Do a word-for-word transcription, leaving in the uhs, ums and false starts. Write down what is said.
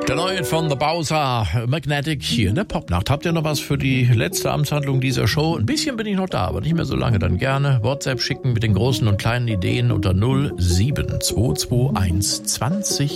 Der neue von The Bowser, Magnetic, hier in der Popnacht. Habt ihr noch was für die letzte Amtshandlung dieser Show? Ein bisschen bin ich noch da, aber nicht mehr so lange. Dann gerne WhatsApp schicken mit den großen und kleinen Ideen unter null sieben zwei zwei eins zwanzig